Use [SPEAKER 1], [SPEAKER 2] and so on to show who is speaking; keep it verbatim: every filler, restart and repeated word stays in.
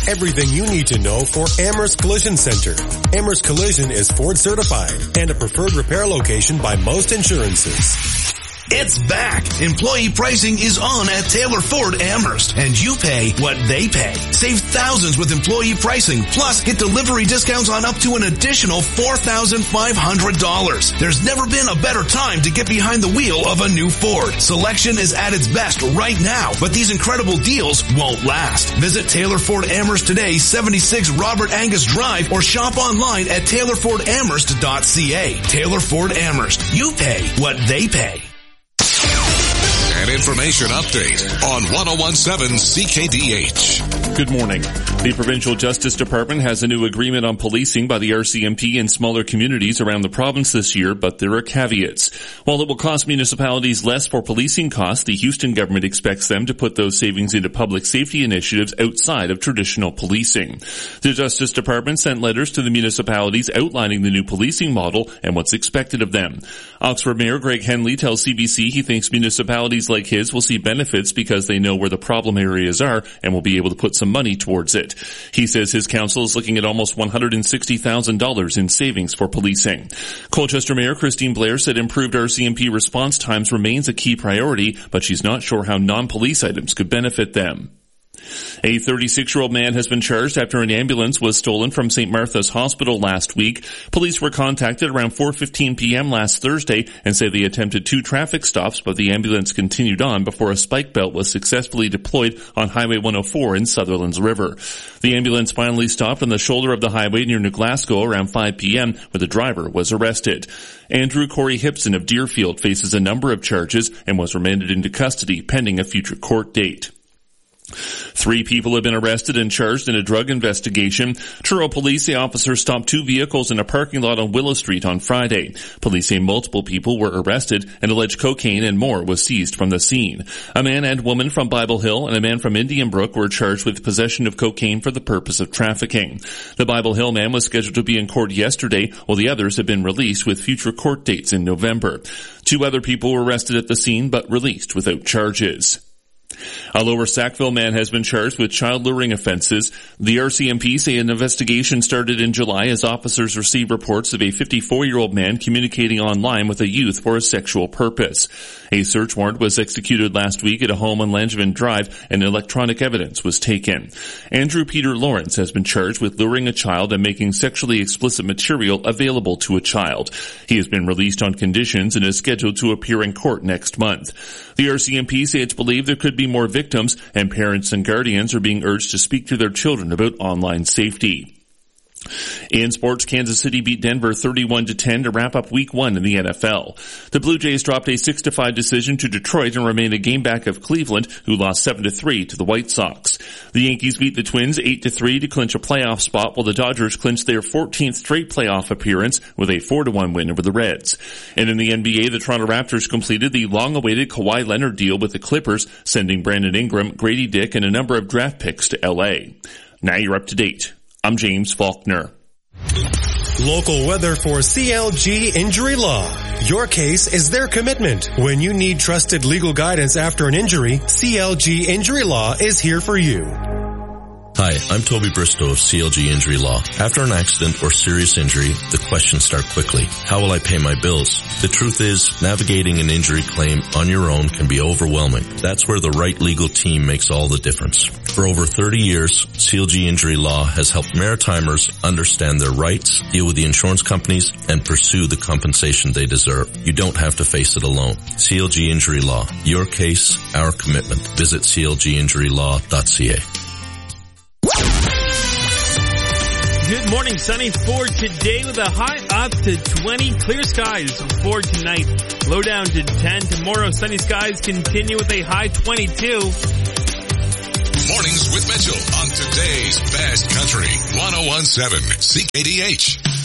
[SPEAKER 1] everything you need to know for Amherst Collision Center. Amherst Collision is Ford certified and a preferred repair location by most insurances.
[SPEAKER 2] It's back. Employee pricing is on at Taylor Ford Amherst, and you pay what they pay. Save thousands with employee pricing, plus get delivery discounts on up to an additional four thousand five hundred dollars. There's never been a better time to get behind the wheel of a new Ford. Selection is at its best right now, but these incredible deals won't last. Visit Taylor Ford Amherst today, seventy-six Robert Angus Drive, or shop online at taylor ford amherst dot c a. Taylor Ford Amherst. You pay what they pay.
[SPEAKER 3] An information update on one oh one point seven C K D H.
[SPEAKER 4] Good morning. The Provincial Justice Department has a new agreement on policing by the R C M P in smaller communities around the province this year, but there are caveats. While it will cost municipalities less for policing costs, the Houston government expects them to put those savings into public safety initiatives outside of traditional policing. The Justice Department sent letters to the municipalities outlining the new policing model and what's expected of them. Oxford Mayor Greg Henley tells C B C he thinks municipalities like his will see benefits because they know where the problem areas are and will be able to put some money towards it. He says his council is looking at almost one hundred sixty thousand dollars in savings for policing. Colchester Mayor Christine Blair said improved R C M P response times remains a key priority, but she's not sure how non-police items could benefit them. A thirty-six-year-old man has been charged after an ambulance was stolen from Saint Martha's Hospital last week. Police were contacted around four fifteen p.m. last Thursday and say they attempted two traffic stops, but the ambulance continued on before a spike belt was successfully deployed on Highway one oh four in Sutherland's River. The ambulance finally stopped on the shoulder of the highway near New Glasgow around five p.m., where the driver was arrested. Andrew Corey Hipson of Deerfield faces a number of charges and was remanded into custody pending a future court date. Three people have been arrested and charged in a drug investigation. Truro police say officers stopped two vehicles in a parking lot on Willow Street on Friday. Police say multiple people were arrested and alleged cocaine and more was seized from the scene. A man and woman from Bible Hill and a man from Indian Brook were charged with possession of cocaine for the purpose of trafficking. The Bible Hill man was scheduled to be in court yesterday, while the others have been released with future court dates in November. Two other people were arrested at the scene but released without charges. A Lower Sackville man has been charged with child luring offenses. The R C M P say an investigation started in July as officers received reports of a fifty-four-year-old man communicating online with a youth for a sexual purpose. A search warrant was executed last week at a home on Langevin Drive and electronic evidence was taken. Andrew Peter Lawrence has been charged with luring a child and making sexually explicit material available to a child. He has been released on conditions and is scheduled to appear in court next month. The R C M P say it's believed there could be more victims, and parents and guardians are being urged to speak to their children about online safety. In sports, Kansas City beat Denver thirty-one to ten to wrap up week one in the N F L. The Blue Jays dropped a six to five decision to Detroit and remain a game back of Cleveland, who lost seven to three to the White Sox. The Yankees beat the Twins eight to three to clinch a playoff spot, while the Dodgers clinched their fourteenth straight playoff appearance with a four to one win over the Reds. And in the N B A, the Toronto Raptors completed the long-awaited Kawhi Leonard deal with the Clippers, sending Brandon Ingram, Grady Dick, and a number of draft picks to L A. Now you're up to date. I'm James Faulkner.
[SPEAKER 1] Local weather for C L G Injury Law. Your case is their commitment. When you need trusted legal guidance after an injury, C L G Injury Law is here for you.
[SPEAKER 5] Hi, I'm Toby Bristow of C L G Injury Law. After an accident or serious injury, the questions start quickly. How will I pay my bills? The truth is, navigating an injury claim on your own can be overwhelming. That's where the right legal team makes all the difference. For over thirty years, C L G Injury Law has helped Maritimers understand their rights, deal with the insurance companies, and pursue the compensation they deserve. You don't have to face it alone. C L G Injury Law. Your case, our commitment. Visit c l g injury law dot c a.
[SPEAKER 6] Good morning, sunny for today with a high up to twenty. Clear skies for tonight. Low down to ten. Tomorrow, sunny skies continue with a high twenty-two.
[SPEAKER 3] Mornings with Mitchell on today's Fast Country one oh one point seven C K D H.